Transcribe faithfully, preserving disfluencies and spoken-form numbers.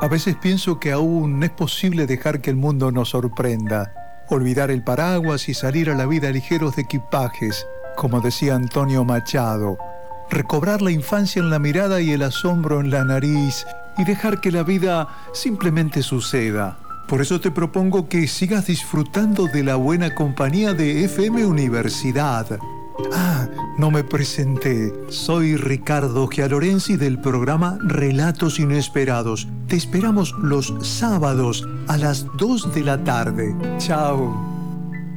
A veces pienso que aún es posible dejar que el mundo nos sorprenda, olvidar el paraguas y salir a la vida ligeros de equipajes, como decía Antonio Machado, recobrar la infancia en la mirada y el asombro en la nariz y dejar que la vida simplemente suceda. Por eso te propongo que sigas disfrutando de la buena compañía de F M Universidad. Ah, no me presenté. Soy Ricardo Gialorenzi del programa Relatos Inesperados. Te esperamos los sábados a las dos de la tarde. Chao.